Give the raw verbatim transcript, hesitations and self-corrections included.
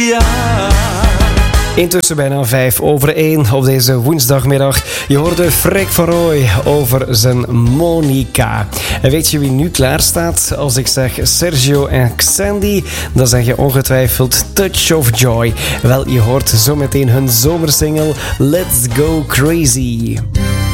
Intussen bijna vijf over één op deze woensdagmiddag. Je hoorde Freek van Rooij over zijn Monica. En weet je wie nu klaar staat? Als ik zeg Sergio en Xandy, dan zeg je ongetwijfeld Touch of Joy. Wel, je hoort zometeen hun zomersingle Let's Go Crazy.